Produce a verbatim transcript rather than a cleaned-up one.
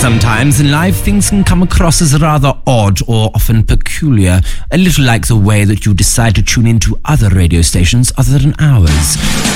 Sometimes in life, things can come across as rather odd or often peculiar, a little like the way that you decide to tune into other radio stations other than ours.